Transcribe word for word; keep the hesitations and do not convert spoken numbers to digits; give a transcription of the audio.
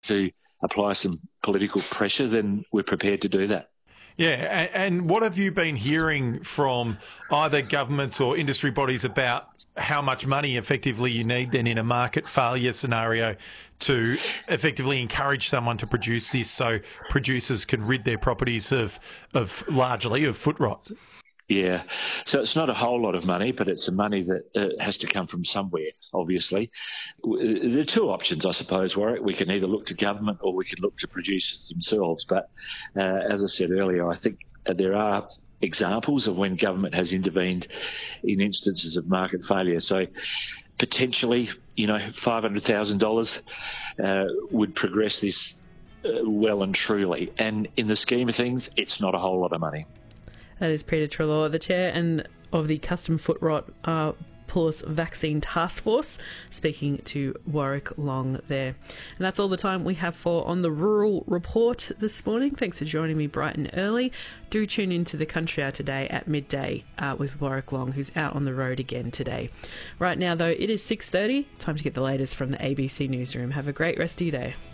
to apply some political pressure, then we're prepared to do that. Yeah, and, and what have you been hearing from either governments or industry bodies about how much money effectively you need then in a market failure scenario to effectively encourage someone to produce this so producers can rid their properties of, of largely of foot rot? Yeah, so it's not a whole lot of money, but it's the money that uh, has to come from somewhere, obviously. There are two options, I suppose, Warwick. We can either look to government or we can look to producers themselves. But uh, as I said earlier, I think there are examples of when government has intervened in instances of market failure. So potentially, you know, five hundred thousand dollars uh, would progress this uh, well and truly. And in the scheme of things, it's not a whole lot of money. That is Peter Treloar, the chair and of the Custom Foot Rot uh, Pullus Vaccine Task Force, speaking to Warwick Long there. And that's all the time we have for On the Rural Report this morning. Thanks for joining me bright and early. Do tune into the Country Hour today at midday uh, with Warwick Long, who's out on the road again today. Right now, though, it is six thirty. Time to get the latest from the A B C Newsroom. Have a great rest of your day.